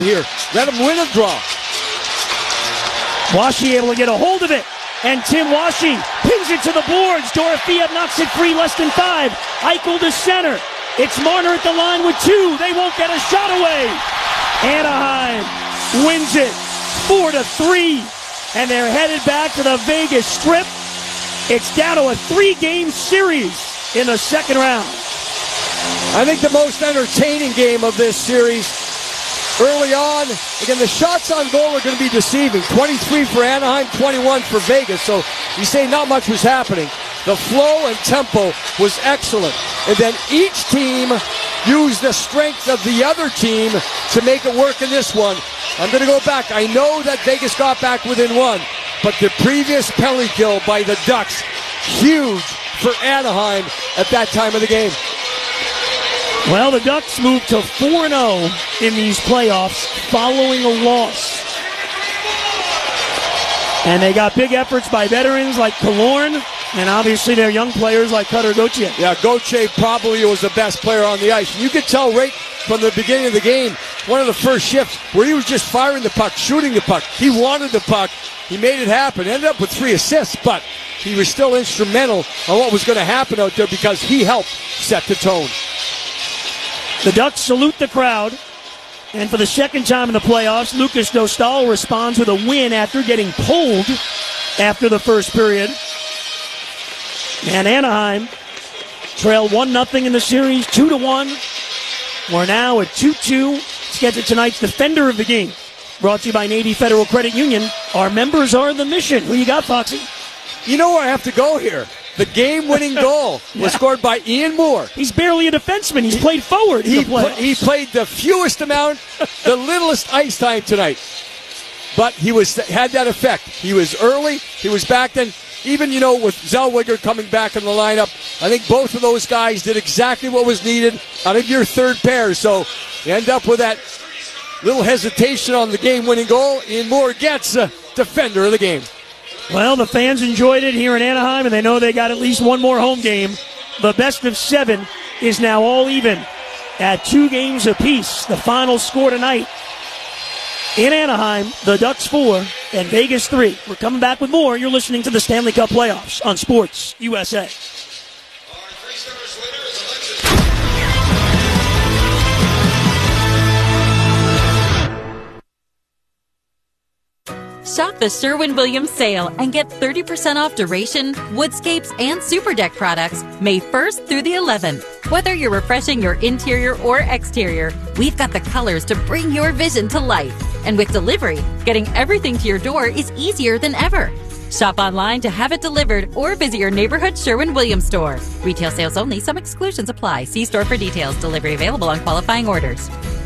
here. Let him win a draw. Washi able to get a hold of it. And Tim Washi pins it to the boards. Dorothea knocks it free, less than 5. Eichel to center. It's Marner at the line with 2. They won't get a shot away. Anaheim wins it 4-3. And they're headed back to the Vegas Strip. It's down to a 3-game series in the second round. I think the most entertaining game of this series early on. Again, the shots on goal are going to be deceiving. 23 for Anaheim, 21 for Vegas. So you say not much was happening. The flow and tempo was excellent. And then each team used the strength of the other team to make it work in this one. I'm going to go back. I know that Vegas got back within 1, but the previous penalty kill by the Ducks, huge for Anaheim at that time of the game. Well, the Ducks moved to 4-0 in these playoffs following a loss. And they got big efforts by veterans like Killorn, and obviously their young players like Cutter Gauthier. Yeah, Gauthier probably was the best player on the ice. You could tell right from the beginning of the game, one of the first shifts, where he was just firing the puck, shooting the puck. He wanted the puck. He made it happen. Ended up with 3 assists, but he was still instrumental on what was going to happen out there because he helped set the tone. The Ducks salute the crowd, and for the second time in the playoffs, Lucas Dostal responds with a win after getting pulled after the first period. And Anaheim trailed 1-0 in the series, 2-1. We're now at 2-2. Let's get to tonight's Defender of the Game, brought to you by Navy Federal Credit Union. Our members are the mission. Who you got, Foxy? You know where I have to go here. The game-winning goal was scored by Ian Moore. He's barely a defenseman. He's played forward. He played the fewest amount, the littlest ice time tonight. But he had that effect. He was early. He was back then. Even, with Zellweger coming back in the lineup, I think both of those guys did exactly what was needed out of your third pair. So you end up with that little hesitation on the game-winning goal. Ian Moore gets a Defender of the Game. Well, the fans enjoyed it here in Anaheim, and they know they got at least one more home game. The best of 7 is now all even at 2 games apiece. The final score tonight in Anaheim, the Ducks 4 and Vegas 3. We're coming back with more. You're listening to the Stanley Cup Playoffs on Sports USA. Shop the Sherwin-Williams sale and get 30% off duration, woodscapes, and super deck products May 1st through the 11th. Whether you're refreshing your interior or exterior, we've got the colors to bring your vision to life. And with delivery, getting everything to your door is easier than ever. Shop online to have it delivered or visit your neighborhood Sherwin-Williams store. Retail sales only. Some exclusions apply. See store for details. Delivery available on qualifying orders.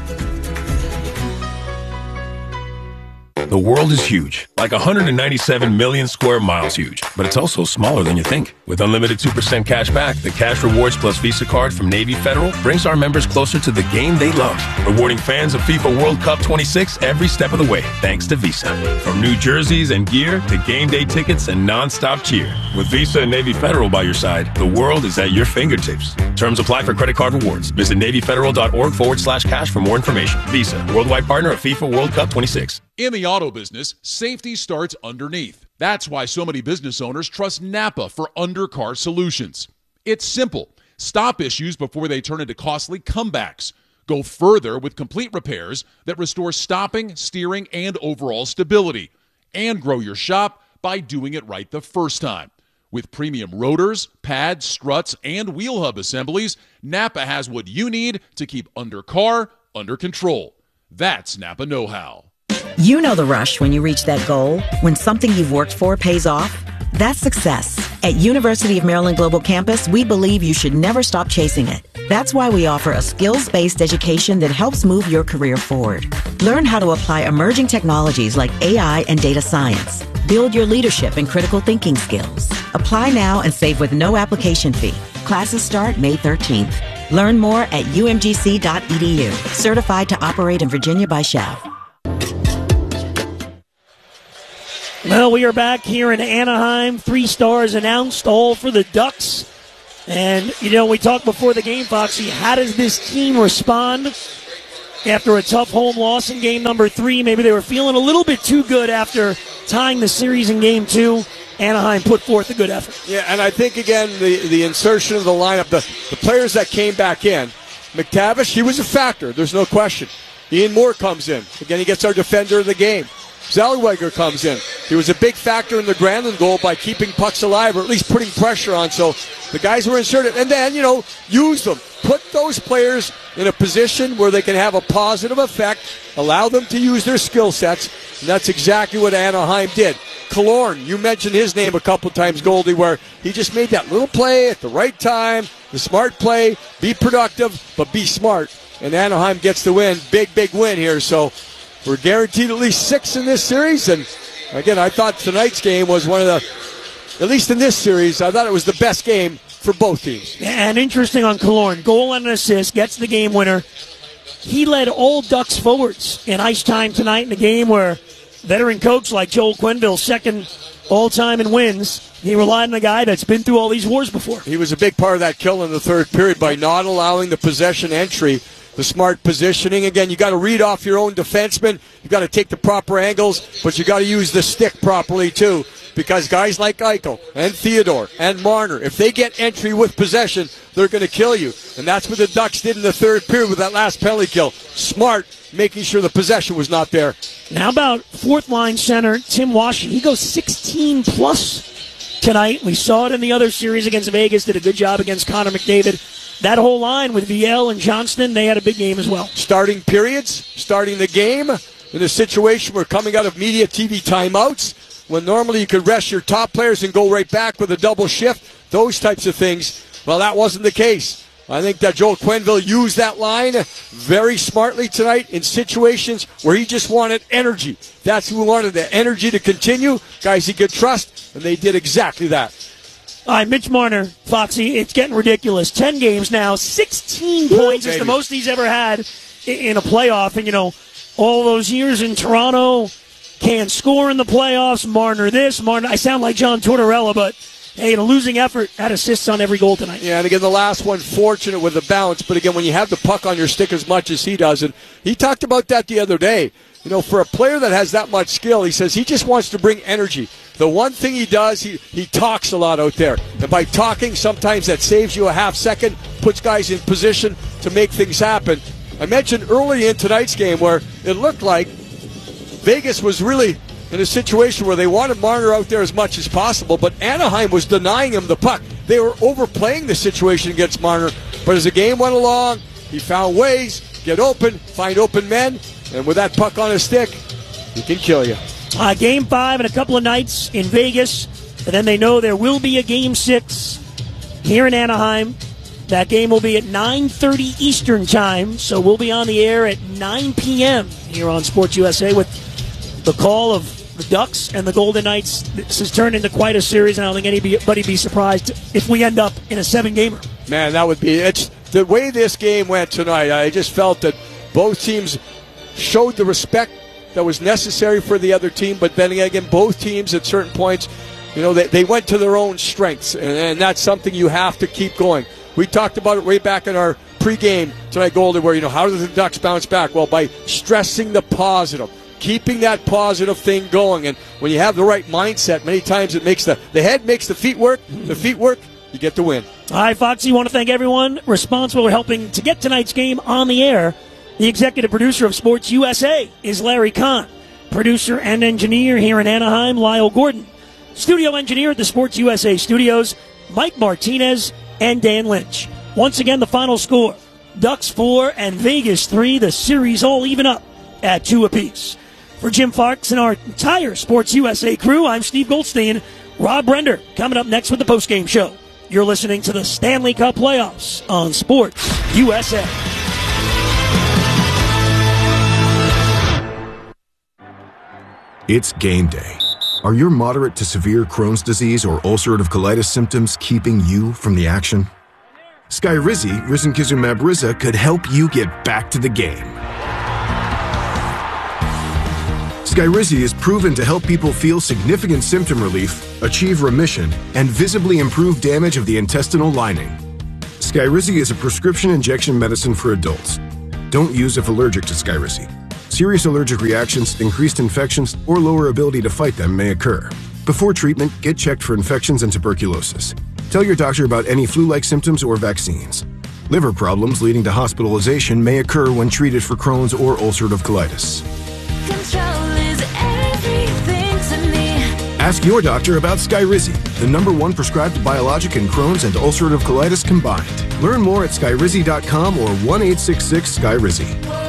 The world is huge, like 197 million square miles huge, but it's also smaller than you think. With unlimited 2% cash back, the Cash Rewards Plus Visa card from Navy Federal brings our members closer to the game they love, rewarding fans of FIFA World Cup 26 every step of the way, thanks to Visa. From new jerseys and gear to game day tickets and non-stop cheer. With Visa and Navy Federal by your side, the world is at your fingertips. Terms apply for credit card rewards. Visit NavyFederal.org/cash for more information. Visa, worldwide partner of FIFA World Cup 26. In the auto business, safety starts underneath. That's why so many business owners trust Napa for undercar solutions. It's simple. Stop issues before they turn into costly comebacks. Go further with complete repairs that restore stopping, steering, and overall stability. And grow your shop by doing it right the first time. With premium rotors, pads, struts, and wheel hub assemblies, Napa has what you need to keep undercar under control. That's Napa know-how. You know the rush when you reach that goal, when something you've worked for pays off. That's success. At University of Maryland Global Campus, we believe you should never stop chasing it. That's why we offer a skills-based education that helps move your career forward. Learn how to apply emerging technologies like AI and data science. Build your leadership and critical thinking skills. Apply now and save with no application fee. Classes start May 13th. Learn more at umgc.edu. Certified to operate in Virginia by SCHAV. Well, we are back here in Anaheim. 3 stars announced, all for the Ducks. And, we talked before the game, Foxy. How does this team respond after a tough home loss in game number 3. Maybe they were feeling a little bit too good after tying the series in game 2. Anaheim put forth a good effort. Yeah, and I think, again, the insertion of the lineup, the players that came back in, McTavish, he was a factor. There's no question. Ian Moore comes in. Again, he gets our defender of the game. Zellweger comes in. He was a big factor in the Granlund goal by keeping pucks alive, or at least putting pressure on. So the guys were inserted. And then, use them. Put those players in a position where they can have a positive effect, allow them to use their skill sets, and that's exactly what Anaheim did. Killorn, you mentioned his name a couple times, Goldie, where he just made that little play at the right time, the smart play, be productive, but be smart. And Anaheim gets the win. Big, big win here. So we're guaranteed at least 6 in this series. And again, I thought tonight's game was one of the, at least in this series, I thought it was the best game for both teams. And interesting on Killorn, goal and an assist, gets the game winner. He led all Ducks forwards in ice time tonight in a game where veteran coach like Joel Quenneville, second all-time in wins, he relied on a guy that's been through all these wars before. He was a big part of that kill in the third period by not allowing the possession entry, the smart positioning. Again, you got to read off your own defenseman. You got to take the proper angles, but you got to use the stick properly too. Because guys like Eichel and Theodore and Marner, if they get entry with possession, they're going to kill you. And that's what the Ducks did in the third period with that last penalty kill. Smart, making sure the possession was not there. Now about fourth-line center Tim Washy. He goes 16-plus tonight. We saw it in the other series against Vegas. Did a good job against Connor McDavid. That whole line with Viel and Johnston, they had a big game as well. Starting periods, starting the game in a situation where coming out of media TV timeouts, when normally you could rest your top players and go right back with a double shift, those types of things, well, that wasn't the case. I think that Joel Quenneville used that line very smartly tonight in situations where he just wanted energy. That's who wanted the energy to continue, guys he could trust, and they did exactly that. All right, Mitch Marner, Foxy, it's getting ridiculous. 10 games now, 16 points is the most he's ever had in a playoff. And, all those years in Toronto, can't score in the playoffs. Marner this, Marner. I sound like John Tortorella, but hey, in a losing effort, had assists on every goal tonight. Yeah, and again, the last one, fortunate with the bounce. But again, when you have the puck on your stick as much as he does, and he talked about that the other day. For a player that has that much skill, he says he just wants to bring energy. The one thing he does, he talks a lot out there. And by talking, sometimes that saves you a half second, puts guys in position to make things happen. I mentioned early in tonight's game where it looked like Vegas was really in a situation where they wanted Marner out there as much as possible, but Anaheim was denying him the puck. They were overplaying the situation against Marner, but as the game went along, he found ways, get open, find open men, and with that puck on his stick, he can kill you. Game 5 in a couple of nights in Vegas, and then they know there will be a Game 6 here in Anaheim. That game will be at 9:30 Eastern Time, so we'll be on the air at 9 p.m. here on Sports USA with the call of the Ducks and the Golden Knights. This has turned into quite a series, and I don't think anybody be surprised if we end up in a 7-gamer. Man, that would be it. The way this game went tonight, I just felt that both teams showed the respect that was necessary for the other team, but then again, both teams at certain points, they went to their own strengths, and that's something you have to keep going. We talked about it way back in our pregame tonight, Golden, where, how do the Ducks bounce back? Well, by stressing the positive, keeping that positive thing going. And when you have the right mindset, many times it makes the head makes the feet work. The feet work, you get the win. All right, Foxy, want to thank everyone responsible for helping to get tonight's game on the air. The executive producer of Sports USA is Larry Kahn. Producer and engineer here in Anaheim, Lyle Gordon. Studio engineer at the Sports USA studios, Mike Martinez and Dan Lynch. Once again, the final score, Ducks 4 and Vegas 3. The series all even up at 2 apiece. For Jim Farks and our entire Sports USA crew, I'm Steve Goldstein. Rob Brender coming up next with the postgame show. You're listening to the Stanley Cup playoffs on Sports USA. It's game day. Are your moderate to severe Crohn's disease or ulcerative colitis symptoms keeping you from the action? Skyrizi, risankizumab Riza, could help you get back to the game. Skyrizi is proven to help people feel significant symptom relief, achieve remission, and visibly improve damage of the intestinal lining. Skyrizi is a prescription injection medicine for adults. Don't use if allergic to Skyrizi. Serious allergic reactions, increased infections, or lower ability to fight them may occur. Before treatment, get checked for infections and tuberculosis. Tell your doctor about any flu-like symptoms or vaccines. Liver problems leading to hospitalization may occur when treated for Crohn's or ulcerative colitis. Control is everything to me. Ask your doctor about Skyrizi, the #1 prescribed biologic in Crohn's and ulcerative colitis combined. Learn more at skyrizi.com or 1-866-SKYRIZI.